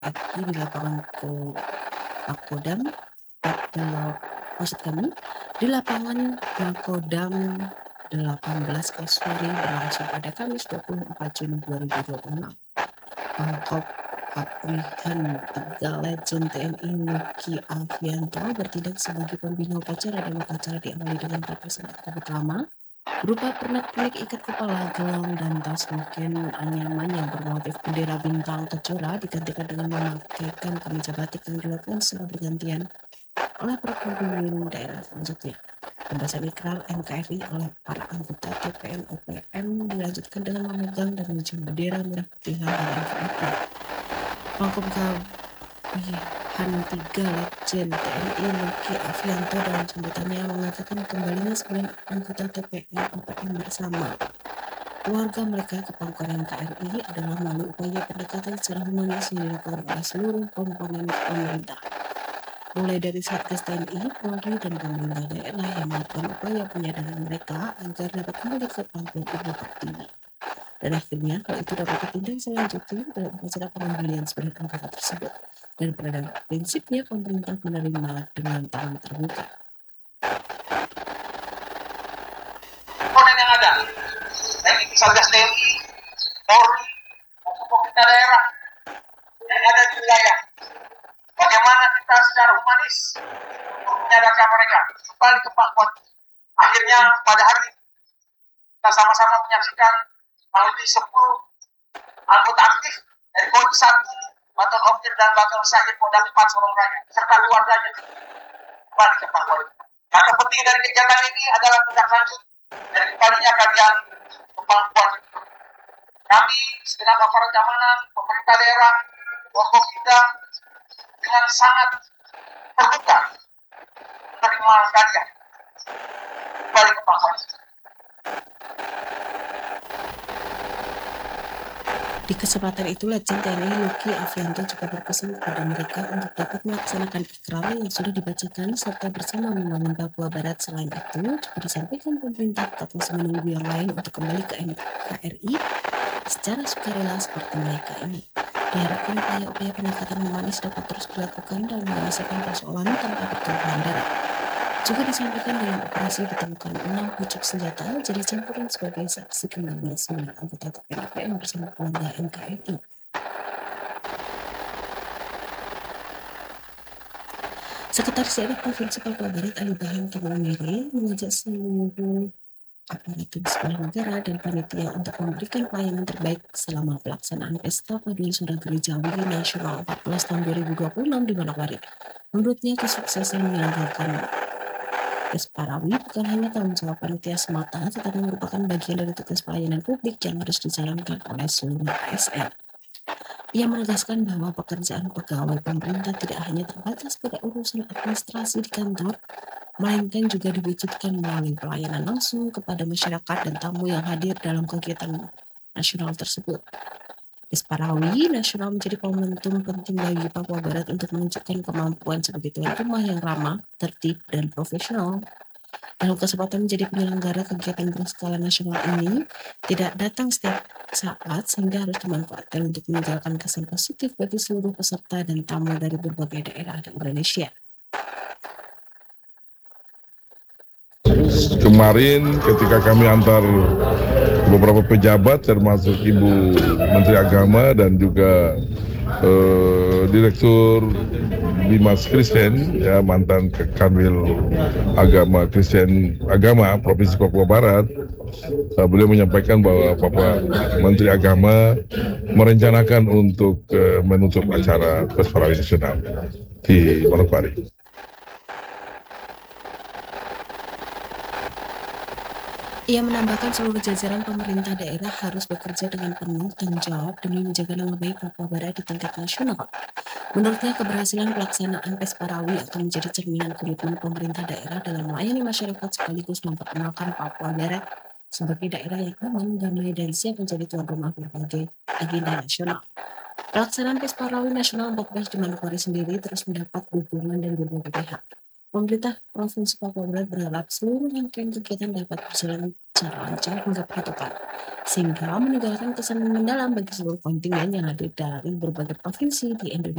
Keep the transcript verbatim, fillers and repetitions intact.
pagi di lapangan Ko Makodam atau maksud kami di lapangan Makodam delapan belas Kasuri berlangsung pada Kamis dua puluh empat Juni dua ribu dua puluh enam. Pangkop Pabrikan tiga Legend T N I Luki Avianto bertindak sebagai pembina upacara dan upacara diawali dengan papasan atribut lama berupa pernak-pernik ikat kepala, gelang, dan tas mungkin anyaman yang bermotif bendera bintang kejora digantikan dengan memakaikan kemeja batik yang dilakukan secara bergantian oleh para pemimpin daerah selanjutnya. Pembahasan ikrar N K R I oleh para anggota T P N O P M dilanjutkan dengan memegang dan menunjuk bendera merah putih lambang N K R I. Pangkop Gabihan tiga Legend T N I Luki Avianto dalam sambutannya mengatakan kembalinya sembilan anggota T P N O P M bersama keluarga mereka ke pangkalan N K R I adalah melalui upaya pendekatan secara humanis yang dilakukan oleh seluruh komponen pemerintah, mulai dari Satgas T N I, Polri, dan pemerintah daerah yang melakukan upaya penyadaran mereka agar dapat kembali ke pangkuan ibu tertinggi. Dan akhirnya hal itu dapat ditindak selanjutnya dalam acara pengembalian sembilan anggota tersebut. Dan pada prinsipnya pemerintah menerima dengan tangan terbuka. Komponen yang ada, baik itu Satgas T N I, Polri, maupun pemerintah daerah yang ada di wilayah. Bagaimana kita secara humanis untuk menyadarkan mereka kembali ke pangkuan. Akhirnya pada hari ini kita sama-sama menyaksikan lebih sepuluh anggota aktif dari Kodi satu, Baton Optir dan Baton Syahid Kodam empat Sorong Raya serta keluarganya kembali ke pangkuan. Kata penting dari kegiatan ini adalah tindak lanjut dari kembalinya kajian ke pangkuan. Kami segenap aparat keamanan, pemerintah daerah, Wakopimda dengan sangat terbuka menerima kalian kembali ke pangkuan. Di kesempatan itu, Legend T N I Luki Avianto juga berpesan kepada mereka untuk dapat melaksanakan ikrar yang sudah dibacakan serta bersama membangun Papua Barat. Selain itu, juga disampaikan pemerintah tetap masih menunggu yang lain untuk kembali ke N K R I secara sukarela seperti mereka ini. Diharapkan upaya-upaya pendekatan humanis dapat terus dilakukan dalam menyelesaikan persoalan tanpa berkorban darah. Juga disampaikan dalam operasi ditemukan enam pucuk senjata jadi campuran sebagai saksi kembali sembilan anggota T P N O P M bersama keluarga N K R I. Sekretaris Daerah Provinsi Papua Barat Ali Bahang Kamamere mengajak seluruh aparatur sipil negara dan panitia untuk memberikan pelayanan terbaik selama pelaksanaan Pesta Paduan Suara Gerejawi Nasional empat belas tahun dua ribu dua puluh enam di Manokwari. Menurutnya kesuksesan menyelenggarakan Pesparawi bukan hanya tanggung jawab panitia semata, tetapi merupakan bagian dari tugas pelayanan publik yang harus dijalankan oleh seluruh A S N. Ia menegaskan bahwa pekerjaan pegawai pemerintah tidak hanya terbatas pada urusan administrasi di kantor, melainkan juga diwujudkan melalui pelayanan langsung kepada masyarakat dan tamu yang hadir dalam kegiatan nasional tersebut. Pesparawi Nasional menjadi momentum penting bagi Papua Barat untuk menunjukkan kemampuan sebagai tuan rumah yang ramah, tertib, dan profesional. Dalam kesempatan menjadi penyelenggara kegiatan berskala nasional ini tidak datang setiap saat sehingga harus dimanfaatkan untuk meninggalkan kesan positif bagi seluruh peserta dan tamu dari berbagai daerah di Indonesia. Kemarin ketika kami antar beberapa pejabat termasuk Ibu Menteri Agama dan juga eh, Direktur Bimas Kristen, ya mantan Kanwil Agama Kristen Agama Provinsi Papua Barat, uh, beliau menyampaikan bahwa Bapak Menteri Agama merencanakan untuk uh, menutup acara Pesparawi Nasional di Manokwari. Ia menambahkan seluruh jajaran pemerintah daerah harus bekerja dengan penuh tanggung jawab demi menjaga nama baik Papua Barat di tingkat nasional. Menurutnya, keberhasilan pelaksanaan Pesparawi akan menjadi cerminan komitmen pemerintah daerah dalam melayani masyarakat sekaligus memperkenalkan Papua Barat sebagai daerah yang aman, damai, dan siap menjadi tuan rumah berbagai agenda nasional. Pelaksanaan Pesparawi Nasional empat belas di Manokwari sendiri terus mendapat dukungan dari berbagai pihak. Pemerintah Provinsi Papua Barat berharap seluruh rangkaian kegiatan dapat berjalan secara lancar hingga penutupan, sehingga meninggalkan kesan mendalam bagi seluruh kontingen yang hadir dari berbagai provinsi di Indonesia.